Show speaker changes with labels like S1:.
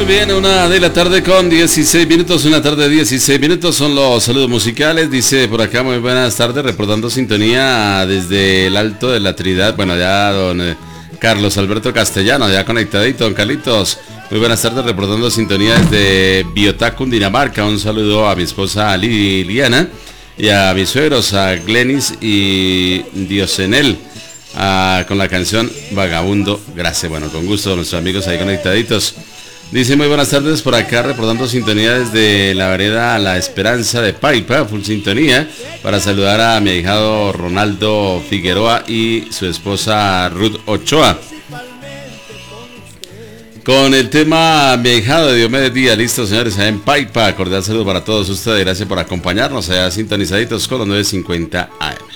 S1: Muy bien, 1 de la tarde con 16 minutos, 1 tarde 16 minutos son los saludos musicales. Dice por acá, muy buenas tardes, reportando sintonía desde el Alto de la Trinidad. Bueno, ya don Carlos Alberto Castellano, ya conectadito, don Carlitos. Muy buenas tardes, reportando sintonía desde Biotá, Cundinamarca. Un saludo a mi esposa Liliana y a mis suegros, a Glenis y Diosenel. Con la canción Vagabundo, gracias. Bueno, con gusto, nuestros amigos ahí conectaditos. Dice muy buenas tardes por acá, reportando sintonía desde la vereda La Esperanza de Paipa, full sintonía, para saludar a mi ahijado Ronaldo Figueroa y su esposa Ruth Ochoa. Con el tema mi ahijado de Diomedes Díaz, listo señores, allá en Paipa, cordial saludo para todos ustedes, gracias por acompañarnos allá sintonizaditos con los 950 AM.